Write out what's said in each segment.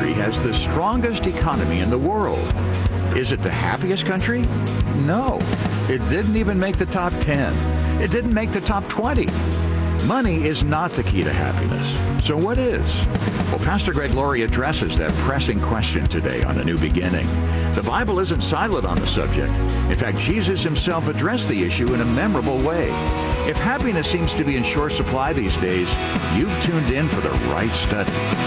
country has the strongest economy in the world. Is it the happiest country? No. It didn't even make the top 10. It didn't make the top 20. Money is not the key to happiness. So what is? Well, Pastor Greg Laurie addresses that pressing question today on A New Beginning. The Bible isn't silent on the subject. In fact, Jesus himself addressed the issue in a memorable way. If happiness seems to be in short supply these days, you've tuned in for the right study.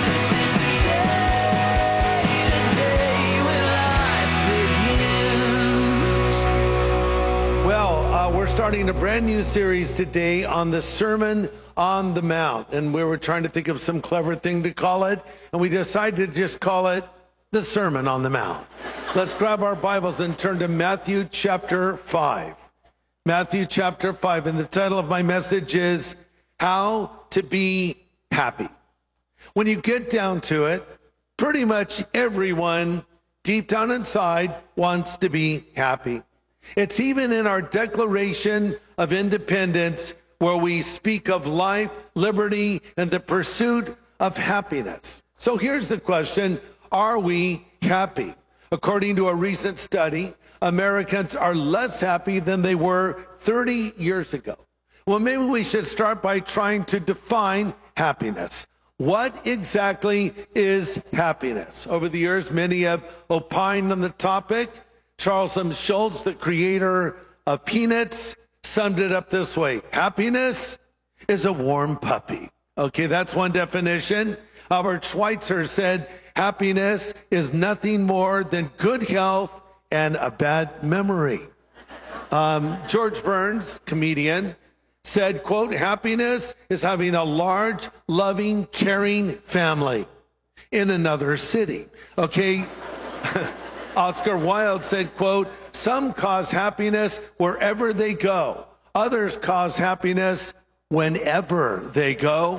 We're starting a brand new series today on the Sermon on the Mount. And we were trying to think of some clever thing to call it. And we decided to just call it the Sermon on the Mount. Let's grab our Bibles and turn to Matthew chapter 5. Matthew chapter 5. And the title of my message is How to Be Happy. When you get down to it, pretty much everyone deep down inside wants to be happy. It's even in our Declaration of Independence where we speak of life, liberty, and the pursuit of happiness. So here's the question, are we happy? According to a recent study, Americans are less happy than they were 30 years ago. Well, maybe we should start by trying to define happiness. What exactly is happiness? Over the years, many have opined on the topic. Charles M. Schulz, the creator of Peanuts, summed it up this way. Happiness is a warm puppy. Okay, that's one definition. Albert Schweitzer said, happiness is nothing more than good health and a bad memory. George Burns, comedian, said, quote, happiness is having a large, loving, caring family in another city. Okay. Oscar Wilde said, quote, some cause happiness wherever they go. Others cause happiness whenever they go.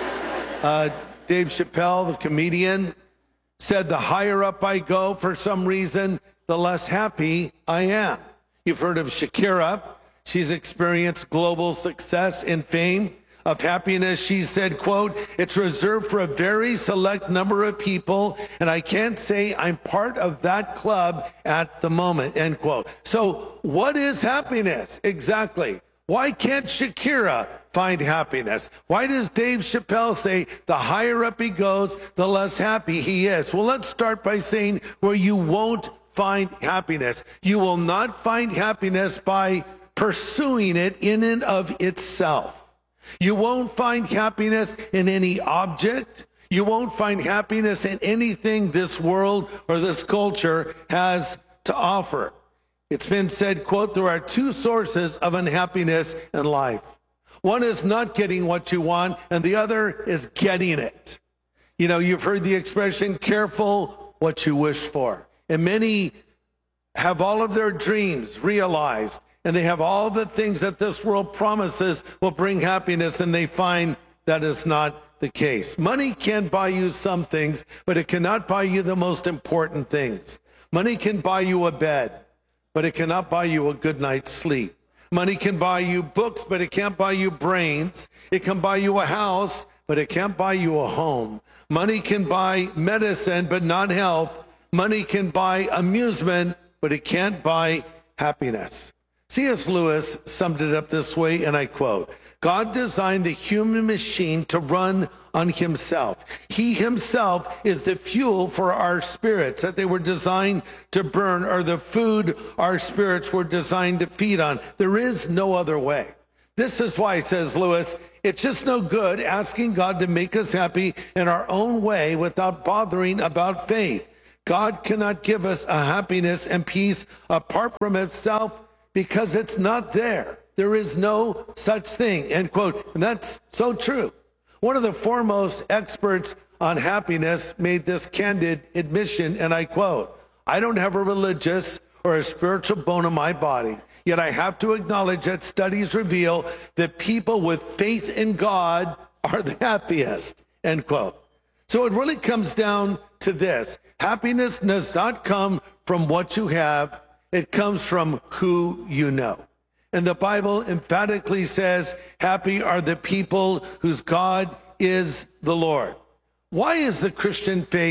Dave Chappelle, the comedian, said, the higher up I go for some reason, the less happy I am. You've heard of Shakira. She's experienced global success and fame. Of happiness, she said, quote, it's reserved for a very select number of people, and I can't say I'm part of that club at the moment, end quote. So what is happiness exactly? Why can't Shakira find happiness? Why does Dave Chappelle say the higher up he goes, the less happy he is? Well, let's start by saying where you won't find happiness. You will not find happiness by pursuing it in and of itself. You won't find happiness in any object. You won't find happiness in anything this world or this culture has to offer. It's been said, quote, there are two sources of unhappiness in life. One is not getting what you want, and the other is getting it. You know, you've heard the expression, careful what you wish for. And many have all of their dreams realized, and they have all the things that this world promises will bring happiness, and they find that is not the case. Money can buy you some things, but it cannot buy you the most important things. Money can buy you a bed, but it cannot buy you a good night's sleep. Money can buy you books, but it can't buy you brains. It can buy you a house, but it can't buy you a home. Money can buy medicine, but not health. Money can buy amusement, but it can't buy happiness. C.S. Lewis summed it up this way, and I quote, God designed the human machine to run on himself. He himself is the fuel for our spirits that they were designed to burn, or the food our spirits were designed to feed on. There is no other way. This is why, says Lewis, it's just no good asking God to make us happy in our own way without bothering about faith. God cannot give us a happiness and peace apart from himself, because it's not there. There is no such thing, end quote. And that's so true. One of the foremost experts on happiness made this candid admission, and I quote, I don't have a religious or a spiritual bone in my body, yet I have to acknowledge that studies reveal that people with faith in God are the happiest, end quote. So it really comes down to this. Happiness does not come from what you have. It comes from who you know. And the Bible emphatically says, happy are the people whose God is the Lord. Why is the Christian faith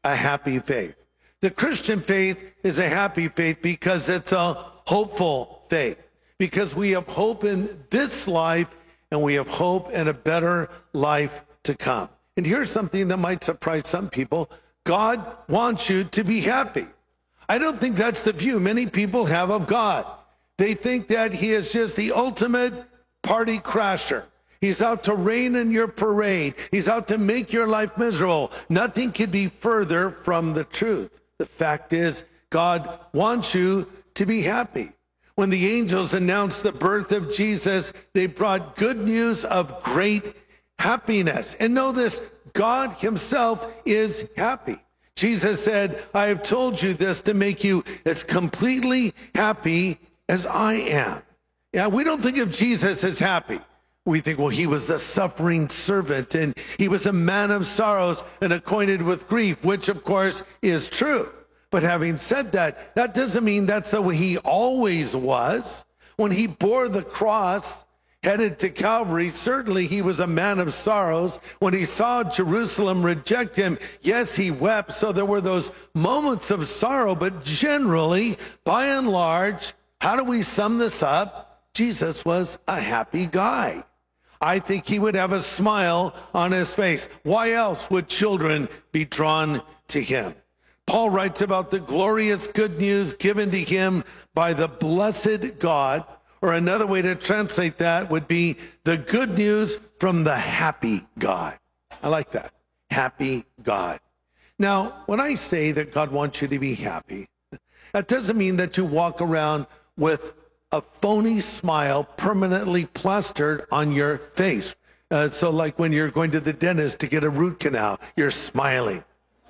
a happy faith. The Christian faith is a happy faith because it's a hopeful faith, because we have hope in this life and we have hope in a better life to come. And here's something that might surprise some people. God wants you to be happy. I don't think that's the view many people have of God. They think that he is just the ultimate party crasher. He's out to rain in your parade. He's out to make your life miserable. Nothing could be further from the truth. The fact is, God wants you to be happy. When the angels announced the birth of Jesus, they brought good news of great happiness. And know this, God himself is happy. Jesus said, I have told you this to make you as completely happy as I am. Yeah, we don't think of Jesus as happy. We think, well, he was the suffering servant and he was a man of sorrows and acquainted with grief, which of course is true. But having said that, that doesn't mean that's the way he always was. When he bore the cross, headed to Calvary, certainly he was a man of sorrows. When he saw Jerusalem reject him, yes, he wept. So there were those moments of sorrow, but generally, by and large, how do we sum this up? Jesus was a happy guy. I think he would have a smile on his face. Why else would children be drawn to him? Paul writes about the glorious good news given to him by the blessed God, or another way to translate that would be the good news from the happy God. I like that. Happy God. Now, when I say that God wants you to be happy, that doesn't mean that you walk around with a phony smile permanently plastered on your face. So like when you're going to the dentist to get a root canal, you're smiling.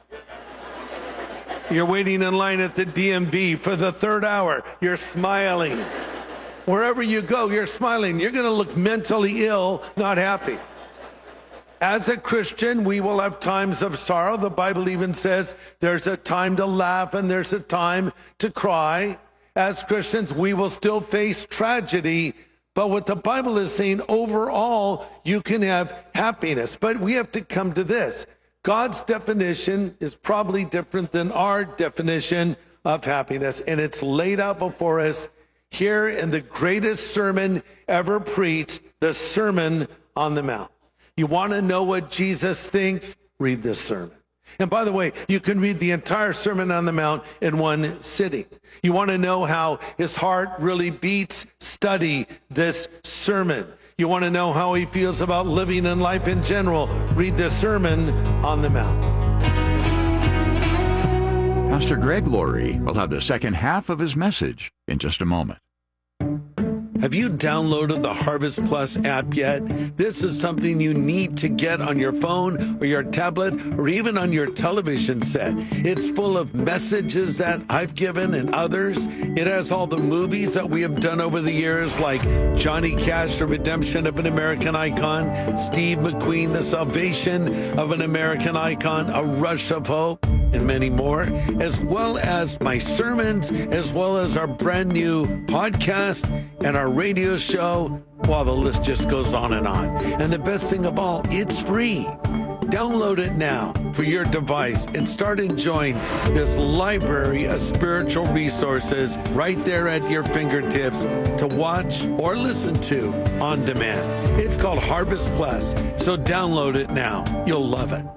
You're waiting in line at the DMV for the 3rd hour, you're smiling. Wherever you go, you're smiling. You're going to look mentally ill, not happy. As a Christian, we will have times of sorrow. The Bible even says there's a time to laugh and there's a time to cry. As Christians, we will still face tragedy. But what the Bible is saying, overall, you can have happiness. But we have to come to this. God's definition is probably different than our definition of happiness. And it's laid out before us here in the greatest sermon ever preached, the Sermon on the Mount. You want to know what Jesus thinks? Read this sermon. And by the way, you can read the entire Sermon on the Mount in one sitting. You want to know how his heart really beats? Study this sermon. You want to know how he feels about living and life in general? Read the Sermon on the Mount. Pastor Greg Laurie will have the second half of his message in just a moment. Have you downloaded the Harvest Plus app yet? This is something you need to get on your phone or your tablet or even on your television set. It's full of messages that I've given and others. It has all the movies that we have done over the years, like Johnny Cash, The Redemption of an American Icon, Steve McQueen, The Salvation of an American Icon, A Rush of Hope, and many more, as well as my sermons, as well as our brand new podcast and our radio show. Well, the list just goes on. And the best thing of all, it's free. Download it now for your device and start enjoying this library of spiritual resources right there at your fingertips to watch or listen to on demand. It's called Harvest Plus, so download it now. You'll love it.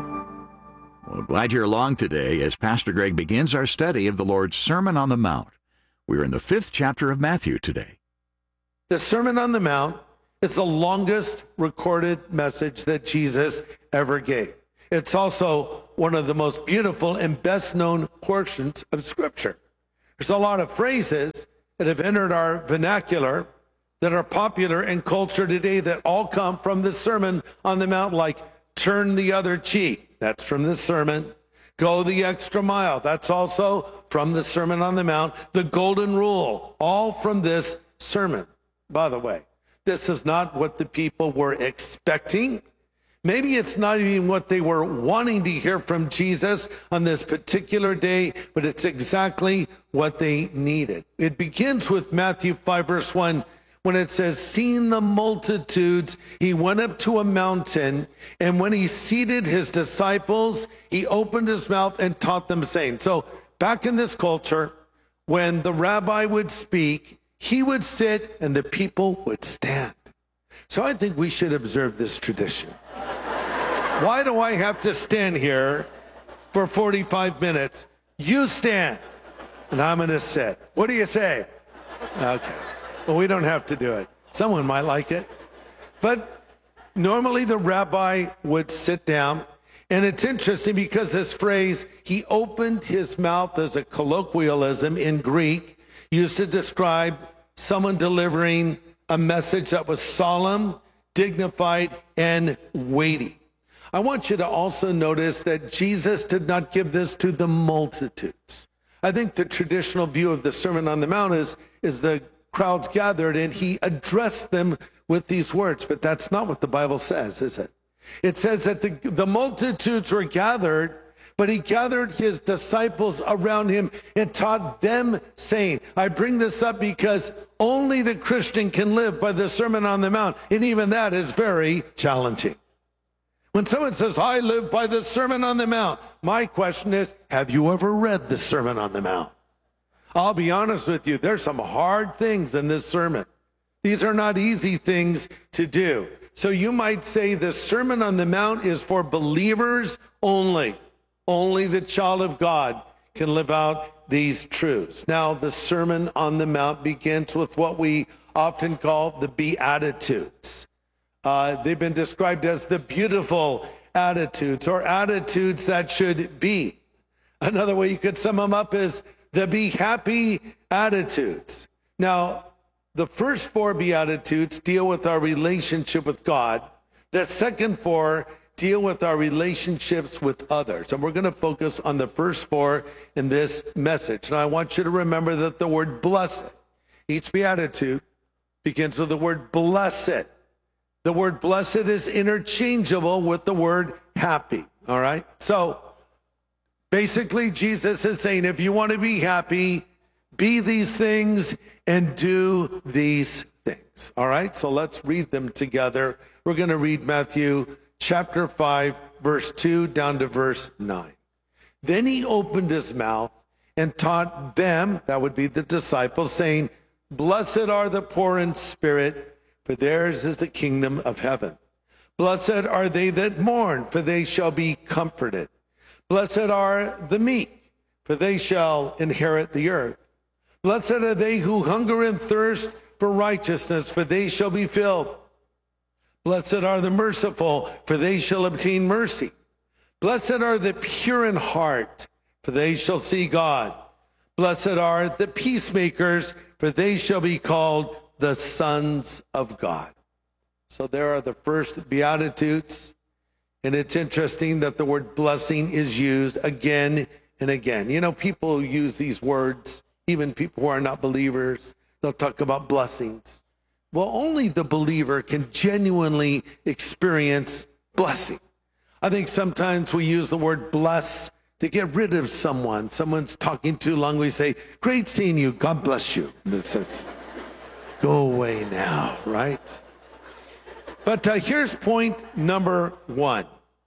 Well, glad you're along today as Pastor Greg begins our study of the Lord's Sermon on the Mount. We're in the 5th chapter of Matthew today. The Sermon on the Mount is the longest recorded message that Jesus ever gave. It's also one of the most beautiful and best known portions of Scripture. There's a lot of phrases that have entered our vernacular that are popular in culture today that all come from the Sermon on the Mount, like turn the other cheek. That's from the sermon. Go the extra mile. That's also from the Sermon on the Mount. The Golden Rule, all from this sermon. By the way, this is not what the people were expecting. Maybe it's not even what they were wanting to hear from Jesus on this particular day, but it's exactly what they needed. It begins with Matthew 5, verse 1, when it says, seeing the multitudes, he went up to a mountain, and when he seated his disciples, he opened his mouth and taught them, saying. So back in this culture, when the rabbi would speak, he would sit and the people would stand. So I think we should observe this tradition. Why do I have to stand here for 45 minutes? You stand, and I'm going to sit. What do you say? Okay. Well, we don't have to do it. Someone might like it. But normally the rabbi would sit down. And it's interesting because this phrase, he opened his mouth, as a colloquialism in Greek, used to describe someone delivering a message that was solemn, dignified, and weighty. I want you to also notice that Jesus did not give this to the multitudes. I think the traditional view of the Sermon on the Mount is the crowds gathered and he addressed them with these words, but that's not what the Bible says, is it? It says that the multitudes were gathered, but he gathered his disciples around him and taught them, saying, I bring this up because only the Christian can live by the Sermon on the Mount, and even that is very challenging. When someone says, I live by the Sermon on the Mount, my question is, have you ever read the Sermon on the Mount? I'll be honest with you, there's some hard things in this sermon. These are not easy things to do. So you might say the Sermon on the Mount is for believers only. Only the child of God can live out these truths. Now, the Sermon on the Mount begins with what we often call the Beatitudes. They've been described as the beautiful attitudes, or attitudes that should be. Another way you could sum them up is the be happy attitudes. Now, the first four Beatitudes deal with our relationship with God. The second four deal with our relationships with others. And we're going to focus on the first four in this message. And I want you to remember that the word blessed, each Beatitude begins with the word blessed. The word blessed is interchangeable with the word happy. All right? So basically, Jesus is saying, if you want to be happy, be these things and do these things. All right? So let's read them together. We're going to read Matthew chapter 5, verse 2 down to verse 9. Then he opened his mouth and taught them, that would be the disciples, saying, Blessed are the poor in spirit, for theirs is the kingdom of heaven. Blessed are they that mourn, for they shall be comforted. Blessed are the meek, for they shall inherit the earth. Blessed are they who hunger and thirst for righteousness, for they shall be filled. Blessed are the merciful, for they shall obtain mercy. Blessed are the pure in heart, for they shall see God. Blessed are the peacemakers, for they shall be called the sons of God. So there are the first Beatitudes. And it's interesting that the word blessing is used again and again. You know, people use these words, even people who are not believers, they'll talk about blessings. Well, only the believer can genuinely experience blessing. I think sometimes we use the word bless to get rid of someone. Someone's talking too long, we say, great seeing you, God bless you. And it says, go away now, right? But here's point number one.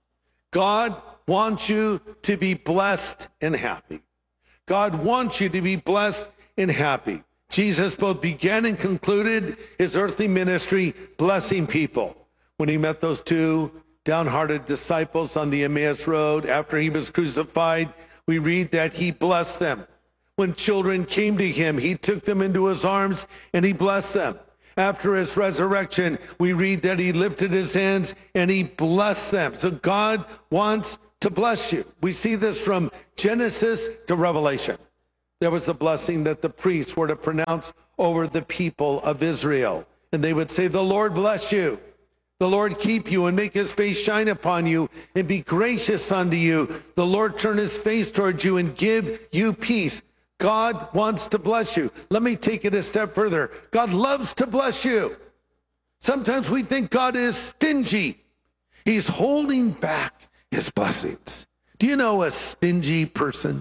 God wants you to be blessed and happy. God wants you to be blessed and happy. Jesus both began and concluded his earthly ministry blessing people. When he met those two downhearted disciples on the Emmaus Road after he was crucified, we read that he blessed them. When children came to him, he took them into his arms and he blessed them. After his resurrection, we read that he lifted his hands and he blessed them. So God wants to bless you. We see this from Genesis to Revelation. There was a blessing that the priests were to pronounce over the people of Israel. And they would say, the Lord bless you. The Lord keep you and make his face shine upon you and be gracious unto you. The Lord turn his face towards you and give you peace. God wants to bless you. Let me take it a step further. God loves to bless you. Sometimes we think God is stingy. He's holding back his blessings. Do you know a stingy person?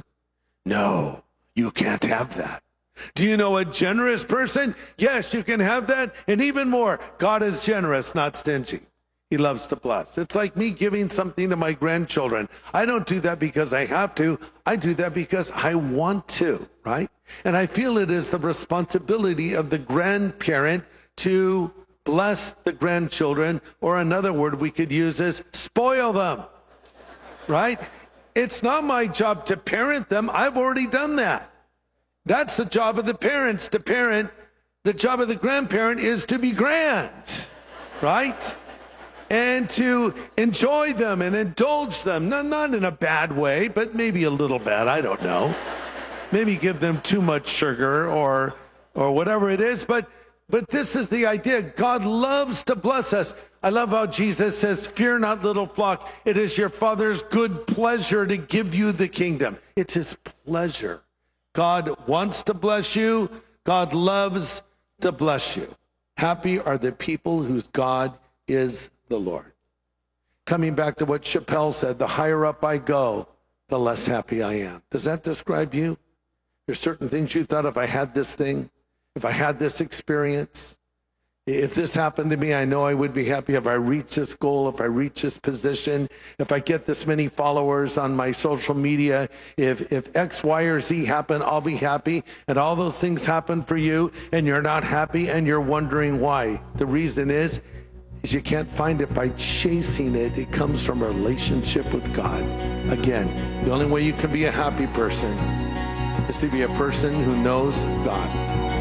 No, you can't have that. Do you know a generous person? Yes, you can have that. And even more, God is generous, not stingy. he loves to bless. It's like me giving something to my grandchildren. I don't do that because I have to. I do that because I want to, right? And I feel it is the responsibility of the grandparent to bless the grandchildren, or another word we could use is spoil them, right? It's not my job to parent them. I've already done that. That's the job of the parents to parent. The job of the grandparent is to be grand, right? And to enjoy them and indulge them. Not in a bad way, but maybe a little bad. I don't know. Maybe give them too much sugar or whatever it is. But this is the idea. God loves to bless us. I love how Jesus says, fear not, little flock. It is your Father's good pleasure to give you the kingdom. It's his pleasure. God wants to bless you. God loves to bless you. Happy are the people whose God is the Lord. Coming back to what Chappelle said, the higher up I go, the less happy I am. Does that describe you? There's certain things you thought, if I had this thing, if I had this experience, if this happened to me, I know I would be happy. If I reach this goal, if I reach this position, if I get this many followers on my social media, if X, Y, or Z happen, I'll be happy. And all those things happen for you, and you're not happy, and you're wondering why. The reason is you can't find it by chasing it. It comes from a relationship with God. Again, the only way you can be a happy person is to be a person who knows God.